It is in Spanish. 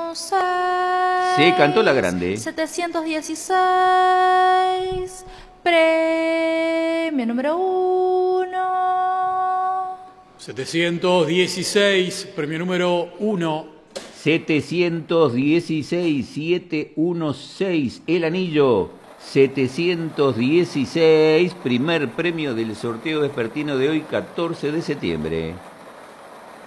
Se cantó la grande. 716, premio número 1. 716, premio número 1. 716, 716, el anillo. 716, primer premio del sorteo vespertino de hoy, 14 de septiembre.